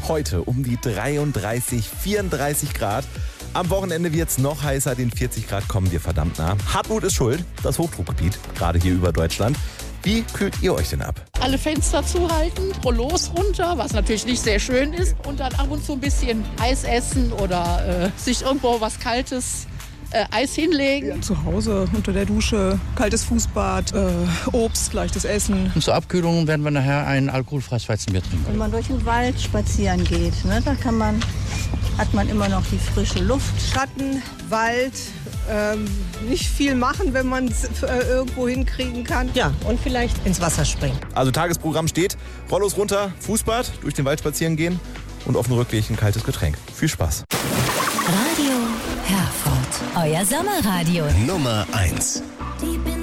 heute um die 33, 34 Grad. Am Wochenende wird es noch heißer, den 40 Grad kommen wir verdammt nah. Hartmut ist schuld, das Hochdruckgebiet, gerade hier über Deutschland. Wie kühlt ihr euch denn ab? Alle Fenster zuhalten, Rollos runter, was natürlich nicht sehr schön ist. Und dann ab und zu ein bisschen Eis essen oder sich irgendwo was Kaltes, Eis hinlegen. Ja, zu Hause, unter der Dusche, kaltes Fußbad, Obst, leichtes Essen. Und zur Abkühlung werden wir nachher ein alkoholfreies Weizenbier trinken. Wenn man durch den Wald spazieren geht, ne, da hat man immer noch die frische Luft. Schatten, Wald, nicht viel machen, wenn man es irgendwo hinkriegen kann. Ja, und vielleicht ins Wasser springen. Also Tagesprogramm steht, Rollos runter, Fußbad, durch den Wald spazieren gehen und auf dem Rückweg ein kaltes Getränk. Viel Spaß. Radio Herford. Euer Sommerradio. Nummer 1.